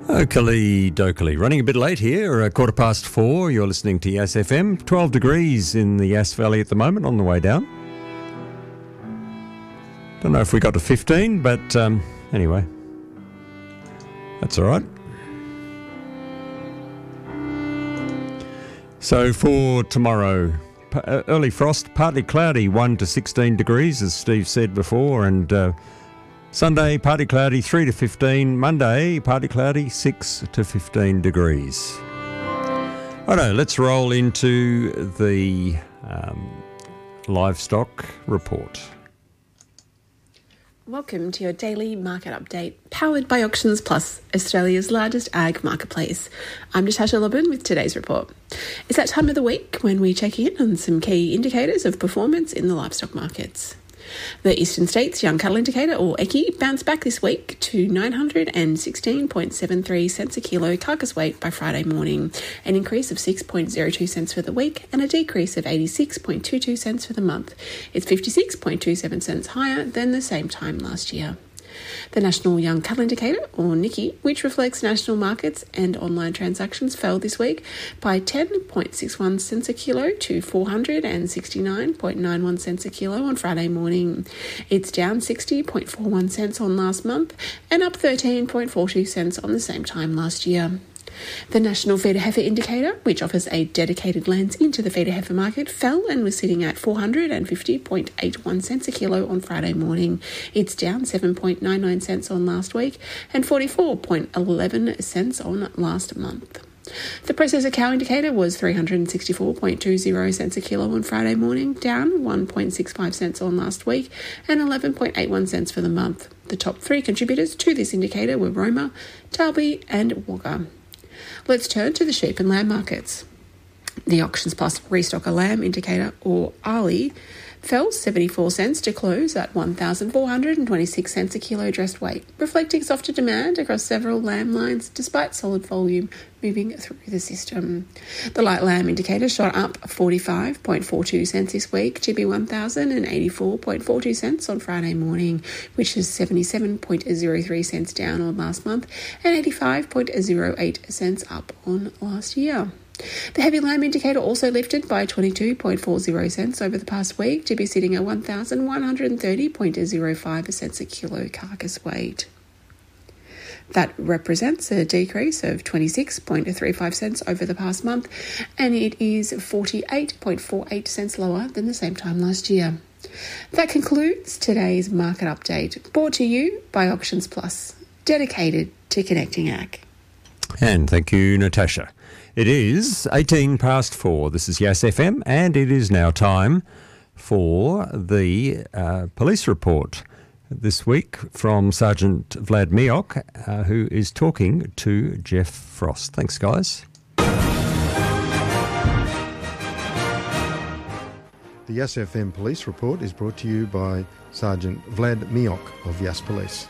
Okely dokely. Running a bit late here, 4:15. You're listening to Yass FM. 12 degrees in the Yass Valley at the moment on the way down. Don't know if we got to 15, but anyway, that's all right. So for tomorrow, early frost, partly cloudy, 1 to 16 degrees, as Steve said before, and Sunday, partly cloudy, 3 to 15. Monday, partly cloudy, 6 to 15 degrees. Righto, let's roll into the livestock report. Welcome to your daily market update, powered by Auctions Plus, Australia's largest ag marketplace. I'm Natasha Lobban with today's report. It's that time of the week when we check in on some key indicators of performance in the livestock markets. The Eastern States Young Cattle Indicator, or EYCI, bounced back this week to 916.73 cents a kilo carcass weight by Friday morning, an increase of 6.02 cents for the week and a decrease of 86.22 cents for the month. It's 56.27 cents higher than the same time last year. The National Young Cattle Indicator, or NYCI, which reflects national markets and online transactions, fell this week by 10.61 cents a kilo to 469.91 cents a kilo on Friday morning. It's down 60.41 cents on last month and up 13.42 cents on the same time last year. The National Feeder Heifer Indicator, which offers a dedicated lens into the feeder heifer market, fell and was sitting at 450.81 cents a kilo on Friday morning. It's down 7.99 cents on last week and 44.11 cents on last month. The Processor Cow Indicator was 364.20 cents a kilo on Friday morning, down 1.65 cents on last week and 11.81 cents for the month. The top three contributors to this indicator were Roma, Talby and Wagga. Let's turn to the sheep and lamb markets. The Auctions Plus Restocker Lamb Indicator, or ARLI, fell 74 cents to close at 1,426 cents a kilo dressed weight, reflecting softer demand across several lamb lines despite solid volume moving through the system. The Light Lamb Indicator shot up 45.42 cents this week to be 1,084.42 cents on Friday morning, which is 77.03 cents down on last month and 85.08 cents up on last year. The Heavy Lamb Indicator also lifted by 22.40 cents over the past week to be sitting at 1,130.05 cents a kilo carcass weight. That represents a decrease of 26.35 cents over the past month, and it is 48.48 cents lower than the same time last year. That concludes today's market update, brought to you by Auctions Plus, dedicated to connecting ag. And thank you, Natasha. It is 4:18. This is Yass FM, and it is now time for the police report this week from Sergeant Vlad Miok, who is talking to Jeff Frost. Thanks, guys. The Yass FM Police Report is brought to you by Sergeant Vlad Miok of Yass Police.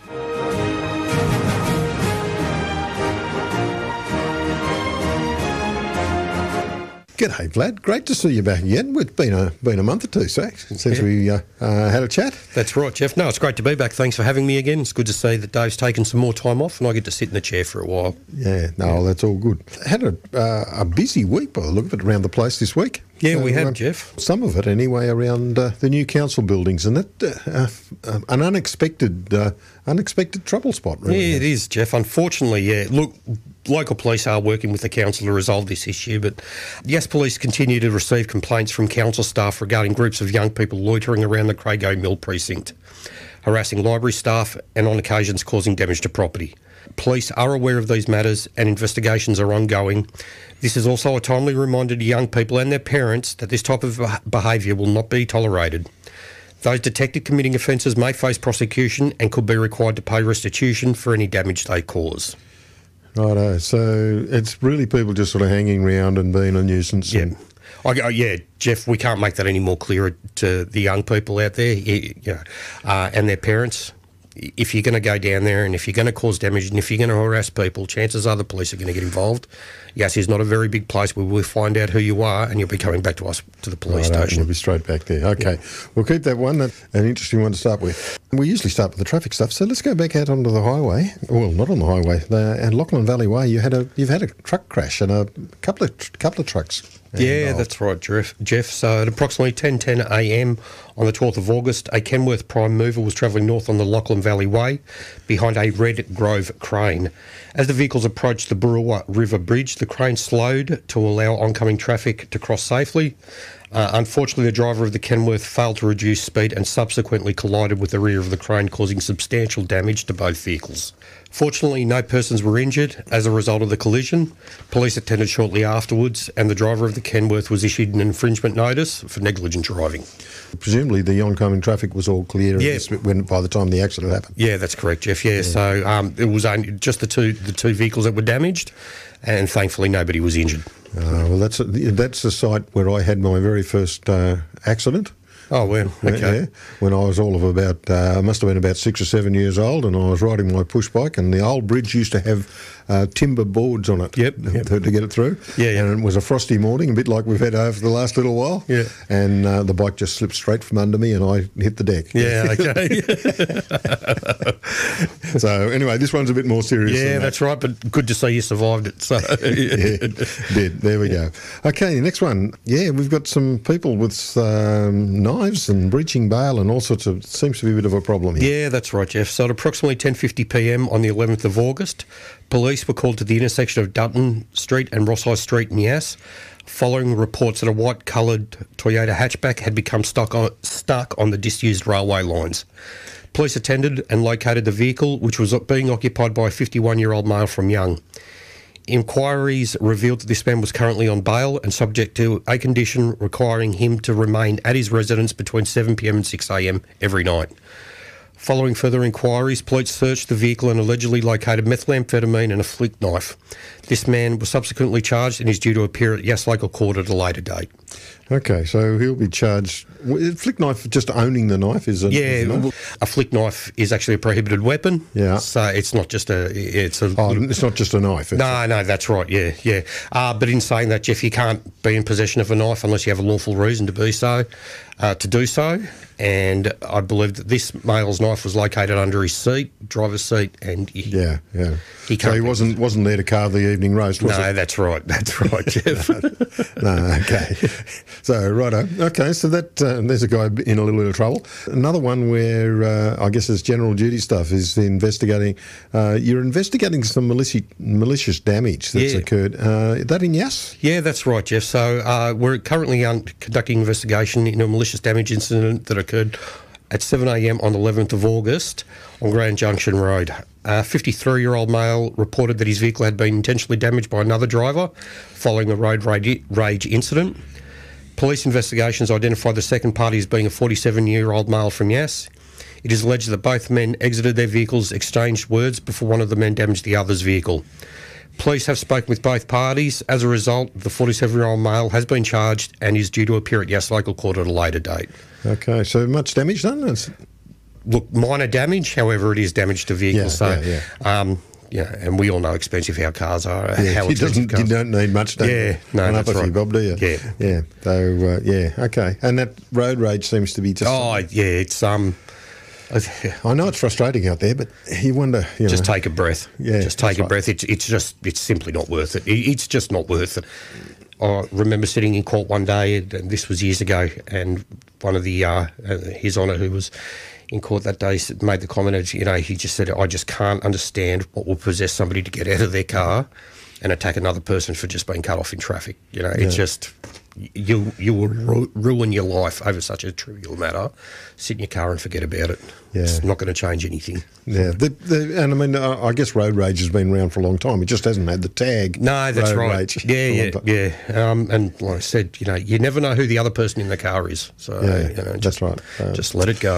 G'day, Vlad. Great to see you back again. It's been a month or two, since we had a chat. That's right, Jeff. No, it's great to be back. Thanks for having me again. It's good to see that Dave's taken some more time off and I get to sit in the chair for a while. That's all good. Had a busy week by the look of it around the place this week. Yeah, we have, Jeff. Some of it anyway around the new council buildings, and that an unexpected trouble spot. Really. Yeah, it is, Jeff. Unfortunately, yeah. Look, local police are working with the council to resolve this issue, but Yass Police continue to receive complaints from council staff regarding groups of young people loitering around the Crago Mill precinct, harassing library staff and on occasions causing damage to property. Police are aware of these matters and investigations are ongoing. This is also a timely reminder to young people and their parents that this type of behaviour will not be tolerated. Those detected committing offences may face prosecution and could be required to pay restitution for any damage they cause. Righto, so it's really people just sort of hanging around and being a nuisance. Yeah. Jeff, we can't make that any more clearer to the young people out there and their parents. if you're going to go down there and if you're going to cause damage and if you're going to harass people, chances are the police are going to get involved. Yes, it's not a very big place where we'll find out who you are and you'll be coming back to us to the police station. You'll be straight back there. Okay, we'll keep that one. That's an interesting one to start with. We usually start with the traffic stuff, so let's go back out onto the highway. Well, not on the highway. And Lachlan Valley Way, you've had a truck crash and a couple of trucks. Yeah, that's right, Jeff. So at approximately 10:10 a.m. on the 12th of August, a Kenworth Prime Mover was travelling north on the Lachlan Valley Way behind a Red Grove crane. As the vehicles approached the Burrawa River Bridge, the crane slowed to allow oncoming traffic to cross safely. Unfortunately, the driver of the Kenworth failed to reduce speed and subsequently collided with the rear of the crane, causing substantial damage to both vehicles. Fortunately, no persons were injured as a result of the collision. Police attended shortly afterwards, and the driver of the Kenworth was issued an infringement notice for negligent driving. Presumably, the oncoming traffic was all clear by the time the accident happened. Yeah, that's correct, Jeff. Yeah. So it was only just the two vehicles that were damaged, and thankfully nobody was injured. Well, that's the site where I had my very first accident. Oh, well, okay. Yeah, when I was all of about, I must have been about 6 or 7 years old, and I was riding my push bike, and the old bridge used to have timber boards on it to get it through. Yeah. And it was a frosty morning, a bit like we've had over the last little while. Yeah. And the bike just slipped straight from under me, and I hit the deck. Yeah, okay. So anyway, this one's a bit more serious. Yeah, that's right, but good to see you survived it. So yeah, did. There we go. Okay, next one. Yeah, we've got some people with knives and breaching bail and all sorts of. Seems to be a bit of a problem here. Yeah, that's right, Jeff. So at approximately 10:50 p.m. on the 11th of August, police were called to the intersection of Dutton Street and Ross High Street in Yass, following reports that a white-coloured Toyota hatchback had become stuck on the disused railway lines. Police attended and located the vehicle, which was being occupied by a 51-year-old male from Young. Inquiries revealed that this man was currently on bail and subject to a condition requiring him to remain at his residence between 7 p.m. and 6 a.m. every night. Following further inquiries, police searched the vehicle and allegedly located methamphetamine and a flick knife. This man was subsequently charged and is due to appear at Yass Local Court at a later date. Okay, so he'll be charged. Flick knife, just owning the knife is a a flick knife is actually a prohibited weapon. Yeah, so it's not just it's not just a knife. No, that's right. Yeah. But in saying that, Jeff, you can't be in possession of a knife unless you have a lawful reason to be so, to do so. And I believe that this male's knife was located under his seat, driver's seat, and he wasn't there to carve the evening roast, was No, it? that's right, Jeff. No, okay. So, righto. Okay, so that there's a guy in a little bit of trouble. Another one where I guess it's general duty stuff is investigating. You're investigating some malicious damage that's occurred. Is that in Yass? Yeah, that's right, Jeff. So we're currently conducting investigation into a malicious damage incident that occurred at 7 a.m. on the 11th of August on Grand Junction Road. A 53-year-old male reported that his vehicle had been intentionally damaged by another driver following a road rage incident. Police investigations identified the second party as being a 47-year-old male from Yass. It is alleged that both men exited their vehicles, exchanged words before one of the men damaged the other's vehicle. Police have spoken with both parties. As a result, the 47-year-old male has been charged and is due to appear at Yass Local Court at a later date. Okay, so much damage done? Look, minor damage, however, it is damage to vehicles. And we all know how expensive our cars are. You don't need much damage. That's right. Bob, do you? Yeah. So, okay. And that road rage seems to be just... it's... I know it's frustrating out there, but you wonder... Just take a breath. Yeah, just take a breath. It's simply not worth it. It's just not worth it. I remember sitting in court one day, and this was years ago, and one of the His Honour, who was in court that day, made the comment, he just said, I just can't understand what will possess somebody to get out of their car and attack another person for just being cut off in traffic. It's just... You will ruin your life over such a trivial matter. Sit in your car and forget about it. Yeah. It's not going to change anything. Yeah, and I mean, I guess road rage has been around for a long time. It just hasn't had the tag. No, that's road right. Rage Yeah. And like I said, you never know who the other person in the car is. So, that's right. Just let it go.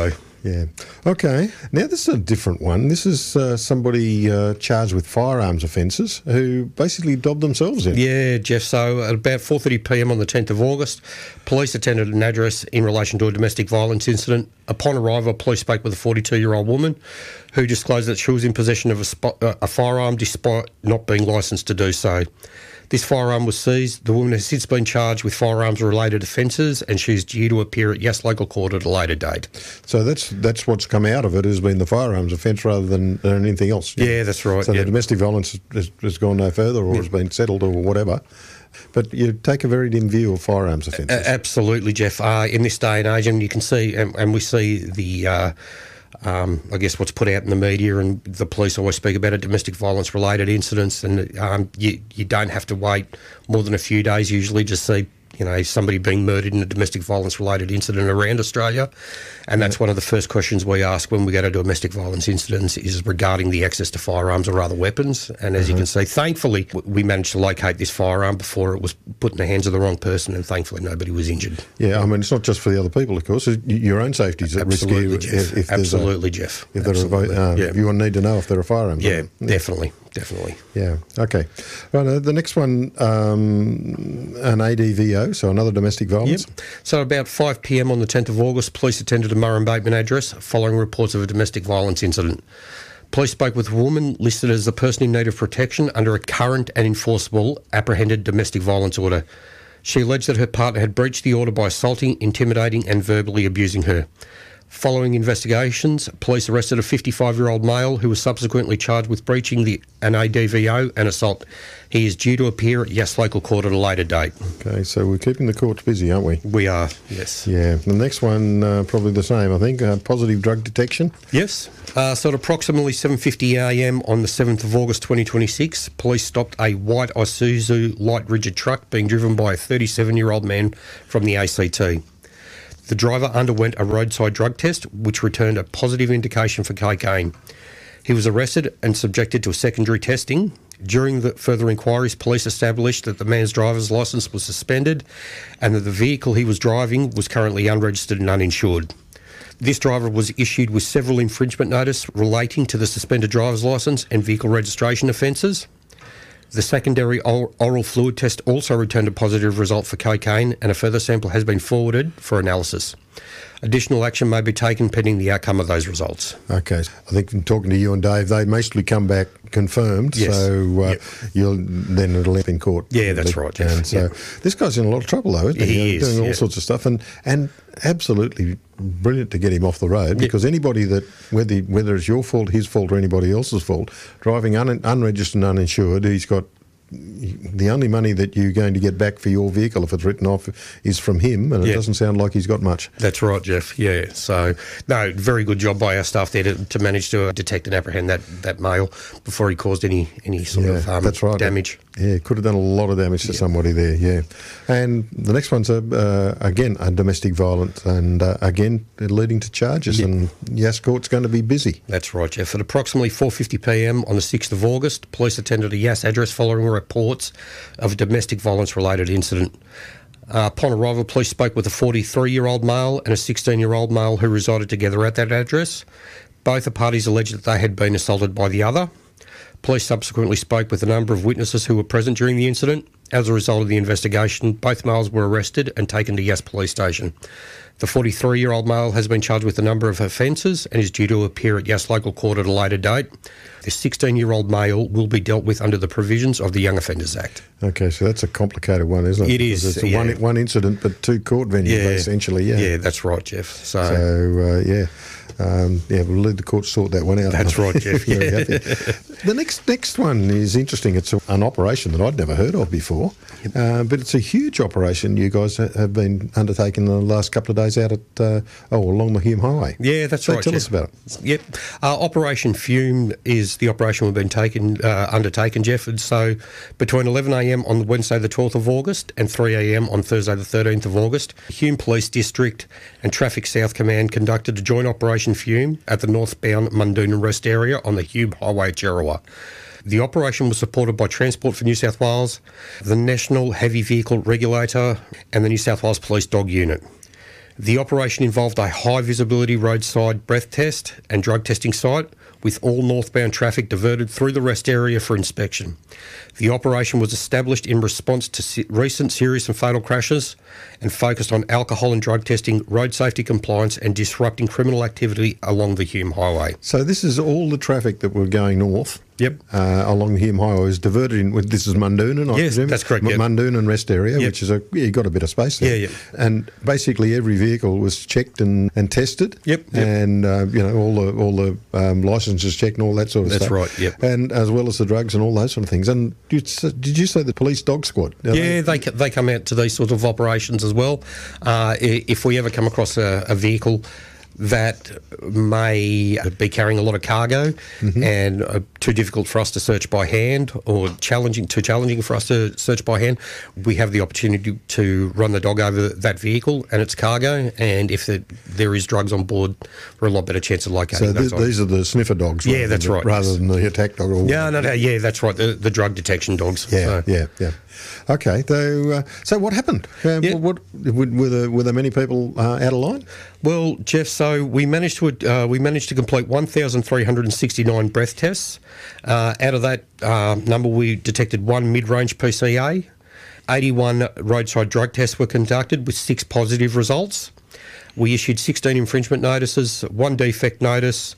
Yeah. Okay. Now, this is a different one. This is somebody charged with firearms offences who basically dobbed themselves in. Yeah, Jeff. So at about 4:30pm on the 10th of August, police attended an address in relation to a domestic violence incident. Upon arrival, police spoke with a 42-year-old woman who disclosed that she was in possession of a firearm despite not being licensed to do so. This firearm was seized. The woman has since been charged with firearms-related offences, and she's due to appear at Yass Local Court at a later date. So that's what's come out of it, has been the firearms offence rather than anything else. Yeah, that's right. So the domestic violence has gone no further, or has been settled, or whatever. But you take a very dim view of firearms offences. Absolutely, Jeff. In this day and age, and you can see, and we see the... I guess what's put out in the media, and the police always speak about it, domestic violence related incidents, and you don't have to wait more than a few days usually to see somebody being murdered in a domestic violence related incident around Australia. And that's one of the first questions we ask when we go to domestic violence incidents, is regarding the access to firearms or other weapons. And as you can see, thankfully, we managed to locate this firearm before it was put in the hands of the wrong person, and thankfully nobody was injured. Yeah, I mean, it's not just for the other people, of course. Your own safety is at risk here. Jeff. Absolutely, Jeff. If you need to know if there are firearms. Yeah, definitely. Yeah, okay. Right, the next one, an ADVO, so another domestic violence. Yep. So about 5pm on the 10th of August, police attended a Murrumbateman address following reports of a domestic violence incident. Police spoke with a woman listed as the person in need of protection under a current and enforceable apprehended domestic violence order. She alleged that her partner had breached the order by assaulting, intimidating and verbally abusing her. Following investigations, police arrested a 55-year-old male who was subsequently charged with breaching an ADVO and assault. He is due to appear at Yass Local Court at a later date. Okay, so we're keeping the courts busy, aren't we? We are, yes. Yeah. The next one, probably the same, I think, positive drug detection. Yes. So at approximately 7:50am on the 7th of August 2026, police stopped a white Isuzu light rigid truck being driven by a 37-year-old man from the ACT. The driver underwent a roadside drug test, which returned a positive indication for cocaine. He was arrested and subjected to a secondary testing. During the further inquiries, police established that the man's driver's licence was suspended and that the vehicle he was driving was currently unregistered and uninsured. This driver was issued with several infringement notices relating to the suspended driver's licence and vehicle registration offences. The secondary oral fluid test also returned a positive result for cocaine, and a further sample has been forwarded for analysis. Additional action may be taken pending the outcome of those results. Okay. I think from talking to you and Dave, they mostly come back confirmed, yes. So it'll end up in court. Yeah, that's right, Jeff. And so this guy's in a lot of trouble, though, isn't he? He is, doing all sorts of stuff, and absolutely brilliant to get him off the road, because anybody that, whether it's your fault, his fault, or anybody else's fault, driving unregistered and uninsured, he's got the only money that you're going to get back for your vehicle if it's written off is from him, and it doesn't sound like he's got much. That's right, Jeff. Yeah. So, no, very good job by our staff there to manage to detect and apprehend that male before he caused any sort of that's right. damage. Yeah, could have done a lot of damage to somebody there, yeah. And the next one's, again, a domestic violence, and again, leading to charges, and Yass Court's going to be busy. That's right, Jeff. At approximately 4:50pm on the 6th of August, police attended a Yass address following reports of a domestic violence-related incident. Upon arrival, police spoke with a 43-year-old male and a 16-year-old male who resided together at that address. Both the parties alleged that they had been assaulted by the other. Police subsequently spoke with a number of witnesses who were present during the incident. As a result of the investigation, both males were arrested and taken to Yass Police Station. The 43-year-old male has been charged with a number of offences and is due to appear at Yass Local Court at a later date. The 16-year-old male will be dealt with under the provisions of the Young Offenders Act. Okay, so that's a complicated one, isn't it? It is. It's one incident, but two court venues, essentially. Yeah, that's right, Jeff. We'll let the court sort that one out. That's right, Jeff. The next one is interesting. It's an operation that I'd never heard of before, but it's a huge operation you guys have been undertaking the last couple of days out at along the Hume Highway. Yeah, that's right. Tell Jeff. us about it. Yep. Operation Fume is the operation we've been undertaken, Jeff. And so between 11am on Wednesday the 12th of August and 3am on Thursday the 13th of August, Hume Police District and Traffic South Command conducted a joint Operation Fume at the northbound Mundoon Rest area on the Hume Highway at Jerrowa. The operation was supported by Transport for New South Wales, the National Heavy Vehicle Regulator and the New South Wales Police Dog Unit. The operation involved a high visibility roadside breath test and drug testing site, with all northbound traffic diverted through the rest area for inspection. The operation was established in response to recent serious and fatal crashes and focused on alcohol and drug testing, road safety compliance and disrupting criminal activity along the Hume Highway. So this is all the traffic that were going north. Yep. Along the Hume Highway is diverted in. This is Mundoonan, I Yes, presume. that's correct, yep. Mundoonan rest area, Yep. which is you got a bit of space there. Yeah, yeah. And basically every vehicle was checked and tested. Yep. And all the licenses checked and all that sort of That's stuff. right, yep. And as well as the drugs and all those sort of things. And did you say the police dog squad? Yeah, they come out to these sort of operations as well. If we ever come across a vehicle that may be carrying a lot of cargo and too difficult for us to search by hand or too challenging for us to search by hand, we have the opportunity to run the dog over that vehicle and its cargo, and if there is drugs on board, we're a lot better chance of locating those. So these are the sniffer dogs, Yeah, that's right. rather than the attack dog. No, yeah, that's right, the drug detection dogs. Yeah, So- yeah. Okay, so what happened? What were there many people out of line? Well, Jeff, so we managed to complete 1,369 breath tests. Out of that number, we detected 1 mid-range PCA. 81 roadside drug tests were conducted with 6 positive results. We issued 16 infringement notices, 1 defect notice,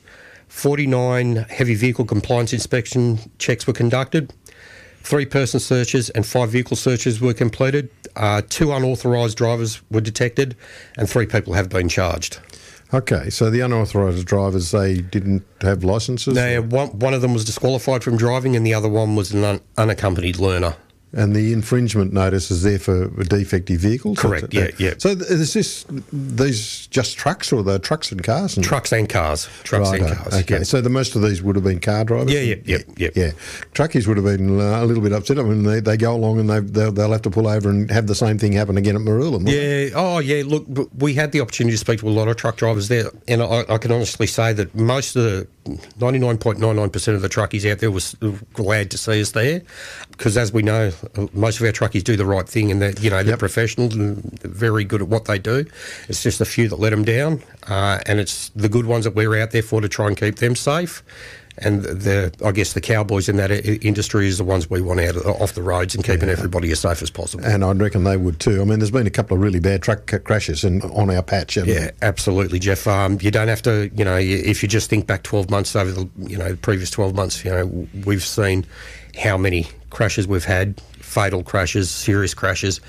49 heavy vehicle compliance inspection checks were conducted. 3 person searches and 5 vehicle searches were completed. 2 unauthorised drivers were detected and 3 people have been charged. Okay, so the unauthorised drivers, they didn't have licences? No, one of them was disqualified from driving and the other one was an unaccompanied learner. And the infringement notice is there for defective vehicles? Correct, yeah. So is these just trucks, or the trucks and cars? Trucks and cars. Okay, yeah. so most of these would have been car drivers? Yeah. Truckies would have been a little bit upset. I mean, they go along and they'll have to pull over and have the same thing happen again at Marulan. Yeah, look, we had the opportunity to speak to a lot of truck drivers there, and I can honestly say that most of the 99.99% of the truckies out there was glad to see us there, because as we know, most of our truckies do the right thing, and they're professionals and very good at what they do. It's just a few that let them down, and it's the good ones that we're out there for to try and keep them safe. And I guess the cowboys in that industry is the ones we want out off the roads and keeping everybody as safe as possible. And I'd reckon they would too. I mean, there's been a couple of really bad truck crashes on our patch. Yeah, absolutely, Jeff. You don't have to, if you just think back 12 months over the previous 12 months, we've seen how many crashes we've had, fatal crashes, serious crashes.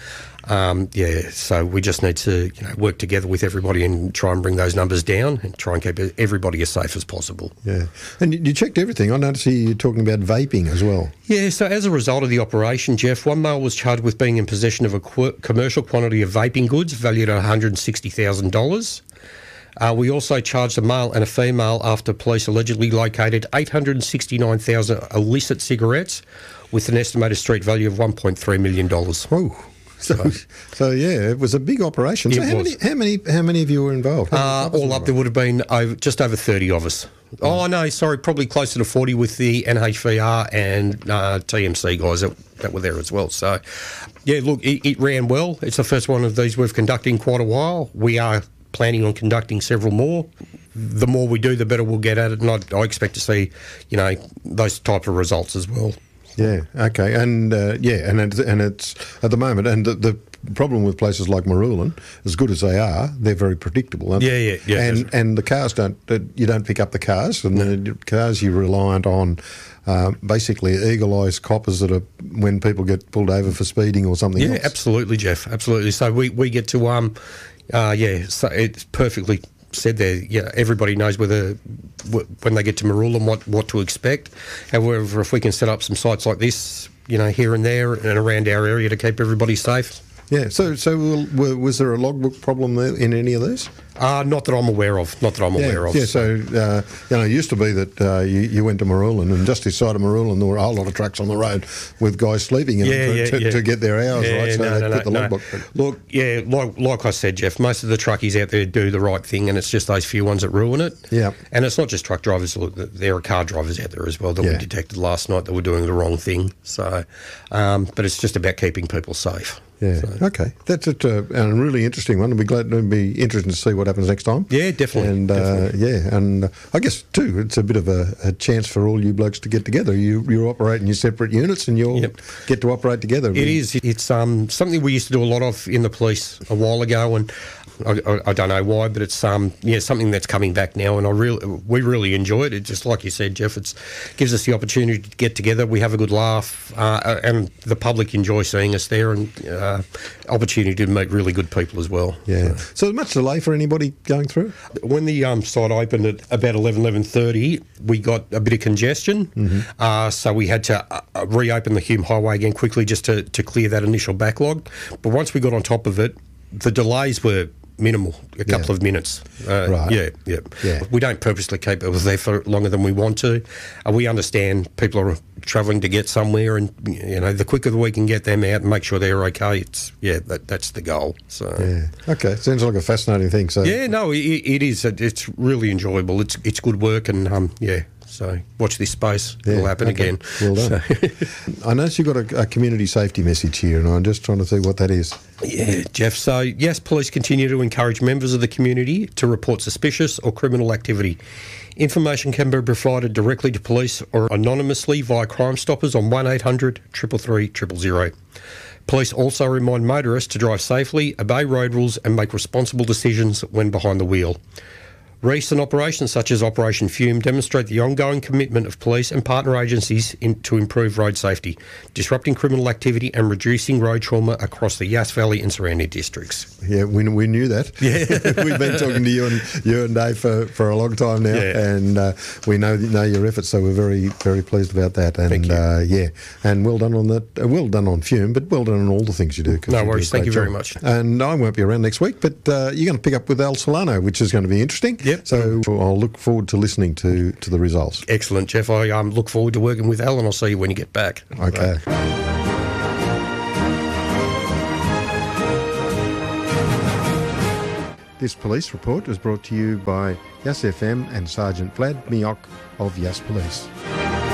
So we just need to work together with everybody and try and bring those numbers down and try and keep everybody as safe as possible. Yeah. And you checked everything. I noticed you're talking about vaping as well. Yeah, so as a result of the operation, Jeff, one male was charged with being in possession of a commercial quantity of vaping goods valued at $160,000. We also charged a male and a female after police allegedly located 869,000 illicit cigarettes with an estimated street value of $1.3 million. Oh. So yeah, it was a big operation. So how many of you were involved? All up, there would have been just over 30 of us. Oh no, sorry, probably closer to 40 with the NHVR and TMC guys that were there as well. So yeah, look, it ran well. It's the first one of these we've conducted in quite a while. We are planning on conducting several more. The more we do, the better we'll get at it, and I expect to see those type of results as well. Yeah. Okay. And it's at the moment, and the problem with places like Marulan, as good as they are, they're very predictable. Aren't they? Yeah. And the cars you don't pick up the cars, and the cars you're reliant on. Basically, eagle-eyed coppers that are when people get pulled over for speeding or something else. Yeah, absolutely, Jeff. Absolutely. So we get to so it's perfectly said there. Yeah, everybody knows when they get to Marulan what to expect. However, if we can set up some sites like this, here and there and around our area to keep everybody safe. Yeah. So was there a logbook problem there in any of these? Not that I'm aware of. Yeah, so, it used to be that you went to Marulan, and just inside of Marulan there were a whole lot of trucks on the road with guys sleeping in them to get their hours right, so they put the logbook. Look, like I said, Jeff, most of the truckies out there do the right thing, and it's just those few ones that ruin it. Yeah. And it's not just truck drivers. Look, there are car drivers out there as well that we detected last night that were doing the wrong thing. So, but it's just about keeping people safe. Yeah. So. Okay. That's a really interesting one. It'll be interesting to see what happens next time. Yeah, definitely. And definitely. And I guess too, it's a bit of a chance for all you blokes to get together. You're operating your separate units, and you'll get to operate together. It is. It's something we used to do a lot of in the police a while ago, and I don't know why, but it's something that's coming back now, and we really enjoy it. It's just like you said, Jeff. It gives us the opportunity to get together. We have a good laugh, and the public enjoy seeing us there, and opportunity to meet really good people as well. Yeah. So much delay for anybody going through? When the site opened at about 11:30, we got a bit of congestion, so we had to reopen the Hume Highway again quickly just to clear that initial backlog. But once we got on top of it, the delays were minimal, a couple of minutes. Right. Yeah. We don't purposely keep it there for longer than we want to. We understand people are travelling to get somewhere, and the quicker we can get them out and make sure they're okay, that's the goal. So okay, sounds like a fascinating thing. So it is. It's really enjoyable. It's good work, and So watch this space. It'll happen again. Well done. I noticed you've got a community safety message here, and I'm just trying to see what that is. Yeah, Jeff. So, yes, police continue to encourage members of the community to report suspicious or criminal activity. Information can be provided directly to police or anonymously via Crime Stoppers on 1800 333 000. Police also remind motorists to drive safely, obey road rules and make responsible decisions when behind the wheel. Recent operations such as Operation Fume demonstrate the ongoing commitment of police and partner agencies to improve road safety, disrupting criminal activity and reducing road trauma across the Yass Valley and surrounding districts. Yeah, we knew that. Yeah. We've been talking to you and Dave for a long time now, and we know your efforts, so we're very, very pleased about that. And Thank you. And well done on that. Well done on Fume, but well done on all the things you do. No worries. Thank you very much. And I won't be around next week, but you're going to pick up with Al Solano, which is going to be interesting. Yep. So I'll look forward to listening to the results. Excellent, Jeff. I look forward to working with Al, and I'll see you when you get back. Okay. This police report was brought to you by Yass FM and Sergeant Vlad Miok of Yass Police.